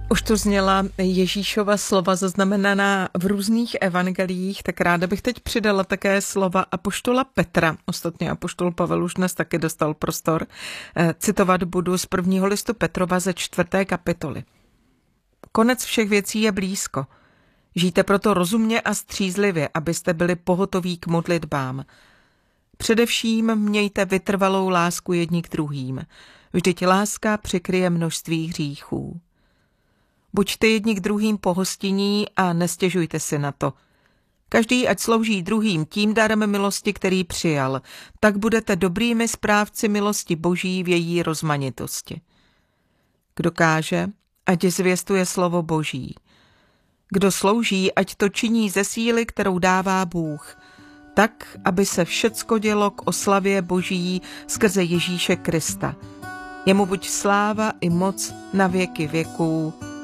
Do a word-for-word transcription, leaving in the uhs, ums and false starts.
Už to zněla Ježíšova slova zaznamenaná v různých evangeliích, tak ráda bych teď přidala také slova apoštola Petra. Ostatně apoštol Pavel už dnes taky dostal prostor. Citovat budu z prvního listu Petrova ze čtvrté kapitoly. Konec všech věcí je blízko. Žijte proto rozumně a střízlivě, abyste byli pohotoví k modlitbám. Především mějte vytrvalou lásku jedni k druhým. Vždyť láska přikryje množství hříchů. Buďte jedni k druhým pohostinní a nestěžujte si na to. Každý ať slouží druhým tím darem milosti, který přijal, tak budete dobrými správci milosti Boží v její rozmanitosti. Kdo káže, ať zvěstuje slovo Boží. Kdo slouží, ať to činí ze síly, kterou dává Bůh, tak, aby se všecko dělo k oslavě Boží skrze Ježíše Krista. Jemu buď sláva i moc na věky věků.